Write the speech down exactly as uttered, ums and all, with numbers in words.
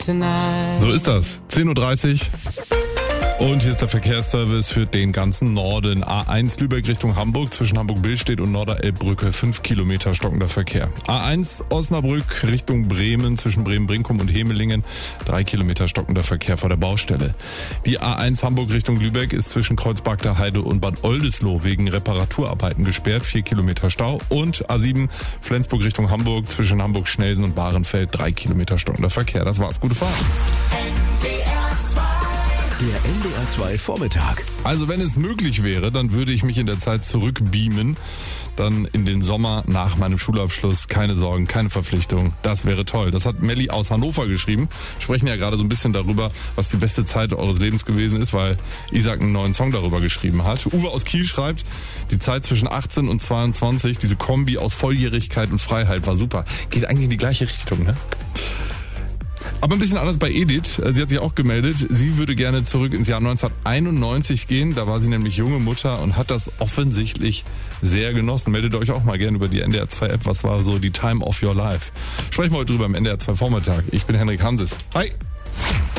So ist das. zehn Uhr dreißig. Und hier ist der Verkehrsservice für den ganzen Norden. A eins Lübeck Richtung Hamburg, zwischen Hamburg-Billstedt und Norderelbbrücke, fünf Kilometer stockender Verkehr. A eins Osnabrück Richtung Bremen, zwischen Bremen-Brinkum und Hemelingen, drei Kilometer stockender Verkehr vor der Baustelle. Die A eins Hamburg Richtung Lübeck ist zwischen Kreuzberg der Heide und Bad Oldesloe wegen Reparaturarbeiten gesperrt, vier Kilometer Stau. Und A sieben Flensburg Richtung Hamburg, zwischen Hamburg-Schnelsen und Bahrenfeld, drei Kilometer stockender Verkehr. Das war's, gute Fahrt. Der N D R zwei Vormittag. Also wenn es möglich wäre, dann würde ich mich in der Zeit zurückbeamen. Dann in den Sommer nach meinem Schulabschluss. Keine Sorgen, keine Verpflichtung. Das wäre toll. Das hat Melli aus Hannover geschrieben. Wir sprechen ja gerade so ein bisschen darüber, was die beste Zeit eures Lebens gewesen ist, weil Isaac einen neuen Song darüber geschrieben hat. Uwe aus Kiel schreibt, die Zeit zwischen achtzehn und zweiundzwanzig, diese Kombi aus Volljährigkeit und Freiheit war super. Geht eigentlich in die gleiche Richtung, ne? Aber ein bisschen anders bei Edith. Sie hat sich auch gemeldet. Sie würde gerne zurück ins Jahr neunzehnhunderteinundneunzig gehen. Da war sie nämlich junge Mutter und hat das offensichtlich sehr genossen. Meldet euch auch mal gerne über die N D R zwei App. Was war so die Time of your life? Sprechen wir heute drüber im N D R zwei Vormittag. Ich bin Henrik Hanses. Hi!